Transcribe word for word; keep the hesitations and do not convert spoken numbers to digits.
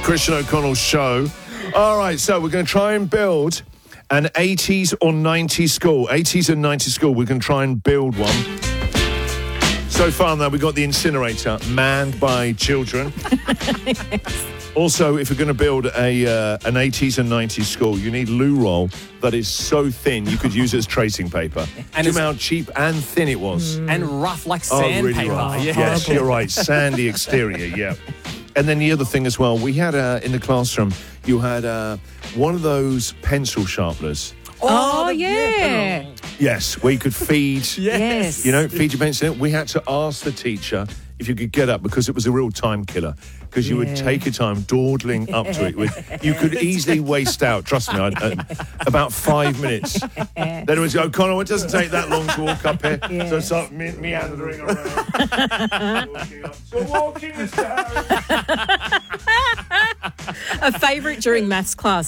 Christian O'Connell Show. All right, so we're going to try and build an eighties or nineties school. eighties and nineties school. We're going to try and build one. So far now, we've got the incinerator manned by children. Yes. Also, if you're going to build a uh, an eighties and nineties school, you need loo roll that is so thin you could use it as tracing paper. And do you know how cheap and thin it was? Mm. And rough like Oh, sandpaper. really rough. Yes. Yes, you're right. Sandy exterior, yeah. And then the other thing as well, we had uh, in the classroom, you had uh, one of those pencil sharpeners. Oh, the- yeah. Yes, where you could feed, Yes. you know, feed your pencil in it. We had to ask the teacher if you could get up because it was a real time killer. Because you would Yeah. take your time dawdling up to it. With, you could easily waste out, trust me, I'd, uh, about five minutes. Then it was, O'Connell, it doesn't take that long to walk up here. Yeah. So it's like me- meandering around. walking up. So walking, Mister Harry. A favourite during maths class